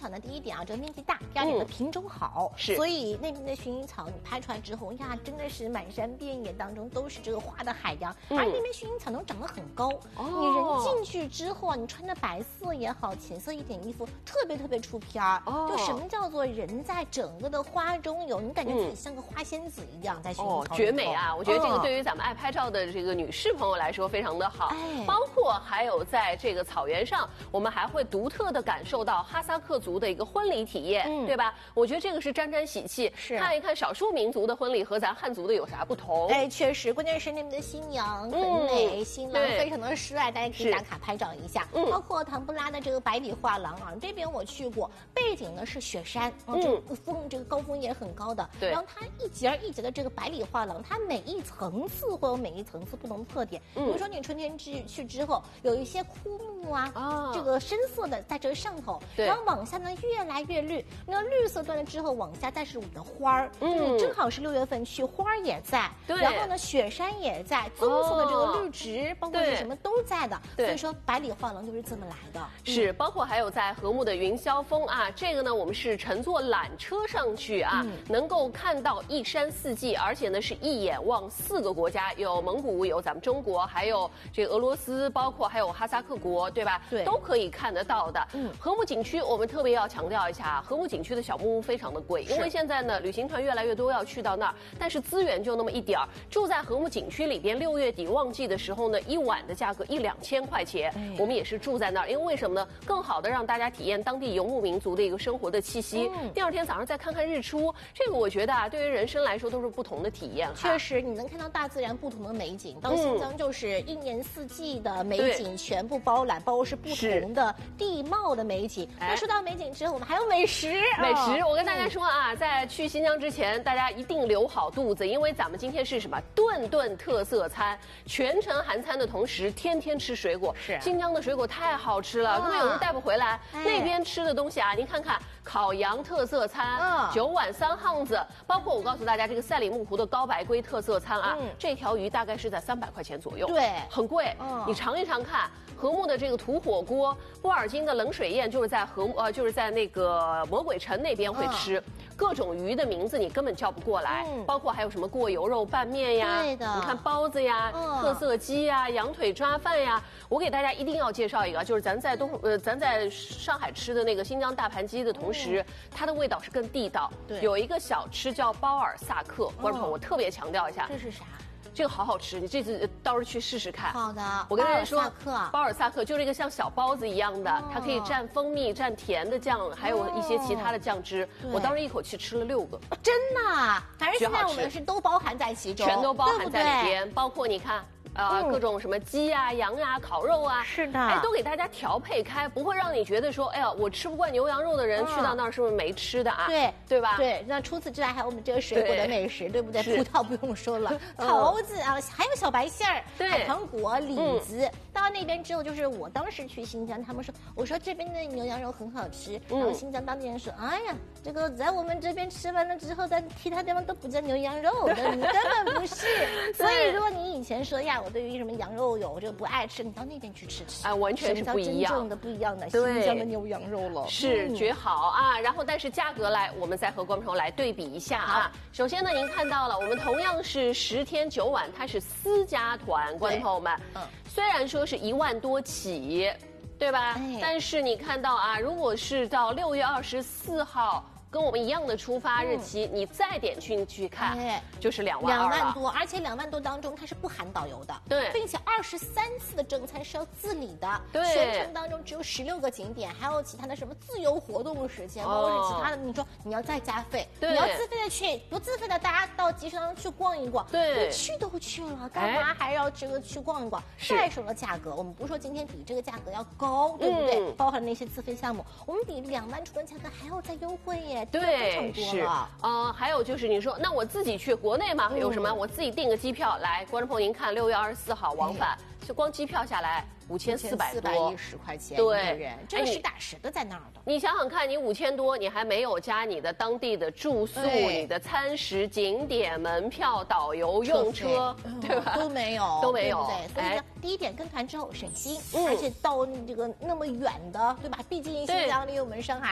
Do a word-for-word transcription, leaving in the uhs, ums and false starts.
草呢，第一点啊，这个面积大，第二点呢、嗯、品种好， 是， 所以那边的薰衣草你拍出来之后呀，真的是满山遍野当中都是这个花的海洋，嗯、而那边薰衣草能长得很高，哦、你人进去之后啊，你穿的白色也好，浅色一点衣服，特别特别出片儿。哦，就什么叫做人在整个的花中有，你感觉自己像个花仙子一样在薰衣草。哦， 绝美啊！我觉得这个对于咱们爱拍照的这个女士朋友来说非常的好。哎，包括还有在这个草原上，我们还会独特的感受到哈萨克族的一个婚礼体验，嗯、对吧？我觉得这个是沾沾喜气， 是看一看少数民族的婚礼和咱汉族的有啥不同。 哎，确实，关键是那边的新娘很美，嗯、新郎非常的帅，大家可以打卡拍照一下。嗯，包括唐布拉的这个百里画廊啊，这边我去过，背景呢是雪山，嗯，这个峰这个高峰也很高的。对，然后它一节一节的这个百里画廊，它每一层次会有每一层次不同的特点。嗯、比如说你春天去去之后，有一些枯木啊，啊这个深色的在这个上头，然后往下呢越来越绿，那个绿色断了之后，往下再是我的花儿，嗯，就你正好是六月份去，花儿也在，对，然后呢雪山也在，棕色的这个绿植，哦、包括是什么都在的。所以说百里画廊就是这么来的。 是，包括还有在禾木的云霄峰啊，这个呢我们是乘坐缆车上去啊，嗯、能够看到一山四季，而且呢是一眼望四个国家，有蒙古，有咱们中国，还有这个俄罗斯，包括还有哈萨克国，对吧？对，都可以看得到的。嗯，禾木景区我们特别要强调一下，禾木景区的小木屋非常的贵，因为现在呢旅行团越来越多要去到那儿，但是资源就那么一点儿。住在禾木景区里边，六月底旺季的时候呢，一晚的价格一两千块钱，嗯、我们也是住在那儿，因为为什么呢？更好的让大家体验当地游牧民族的一个生活的气息。嗯、第二天早上再看看日出，这个我觉得啊，对于人生来说都是不同的体验。 确实，你能看到大自然不同的美景。到新疆就是一年四季的美景全部包揽，包括是不同的地貌的美景。那说到美景之后，我们还有美食。 美食，我跟大家说啊，在去新疆之前，大家一定留好肚子，因为咱们今天是什么顿顿特色餐，全程含餐的同时，天天吃水果。是，新疆的水果太好吃了，根本有人带不回来。那边吃的东西啊，您看看，烤羊特色餐，九碗三汉子，包括我告诉大家，这个赛里木湖的高白龟特色餐啊，这条鱼大概是在三百块钱左右，对，很贵。你尝一尝看。禾木的这个土火锅，波尔津的冷水宴就是在禾木呃就是在那个魔鬼城那边会吃，嗯、各种鱼的名字你根本叫不过来，嗯、包括还有什么过油肉拌面呀，对的，你看包子呀，嗯、特色鸡呀，羊腿抓饭呀，我给大家一定要介绍一个，就是咱在东呃咱在上海吃的那个新疆大盘鸡的同时，嗯、它的味道是更地道。对，有一个小吃叫包尔萨克，观众朋友我特别强调一下， 这是啥？ 这个好好吃，你这次到时候去试试看。 好的， 我跟大家说，包尔萨克就是一个像小包子一样的，哦、它可以蘸蜂蜜、蘸甜的酱，还有一些其他的酱汁。哦、我当时一口气吃了六个， 真的，反正现在我们是都包含在其中， 全都包含在里边，对对包括你看。呃，嗯、各种什么鸡呀、啊、羊呀、啊、烤肉啊， 是的， 哎，都给大家调配开，不会让你觉得说，哎呀，我吃不惯牛羊肉的人、嗯、去到那儿是不是没吃的啊？对，对吧？ 对，那除此之外还有我们这个水果的美食， 对, 对不对？葡萄不用说了，桃子啊，还有小白馅儿、海棠果、李子。嗯、到那边之后，就是我当时去新疆，他们说，我说这边的牛羊肉很好吃，嗯、然后新疆当地人说，哎呀，这个在我们这边吃完了之后，在其他地方都不叫牛羊肉的，你根本不是。所以如果你以前说呀，我对于什么羊肉有这个不爱吃，你到那边去吃吃， 啊，完全是不一样， 真正的不一样的新疆的牛羊肉了， 是、嗯、绝好啊。然后但是价格来，我们再和观众朋友来对比一下啊。首先呢，您看到了，我们同样是十天九晚，它是私家团，观众朋友们，嗯，虽然说是一万多起，对吧？哎、但是你看到啊，如果是到六月二十四号。跟我们一样的出发日期，嗯、你再点进去看，哎、就是两万二，两万多，而且两万多当中它是不含导游的，对，并且二十三次的正餐是要自理的，对，全程当中只有十六个景点，还有其他的什么自由活动时间，包括是其他的，你说你要再加费，对，你要自费的去，不自费的大家到集市当中去逛一逛，对，你去都去了，干嘛还要这个去逛一逛？再说了价格，我们不是说今天比这个价格要高，对不对？嗯、包含那些自费项目，我们比两万出的价格还要再优惠耶。 对，是啊、呃，还有就是你说，那我自己去国内嘛，嗯、有什么？我自己订个机票来，观众朋友您看，六月二十四号往返，就光机票下来五千四百多，四百一十块钱一个人，这个实打实的在那儿的。 你想想看，你五千多，你还没有加你的当地的住宿、你的餐食、景点门票、导游、用车，对吧？ 都没有， 都没有。 对，所以呢，第一点跟团之后省心，而且到这个那么远的，对吧？毕竟新疆离我们上海